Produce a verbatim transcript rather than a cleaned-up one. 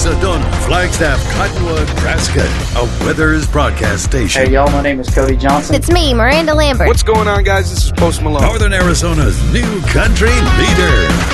Sedona, Flagstaff, Cottonwood, Nebraska, a Weathers broadcast station. Hey, y'all, my name is Cody Johnson. It's me, Miranda Lambert. What's going on, guys? This is Post Malone. Northern Arizona's new country leader.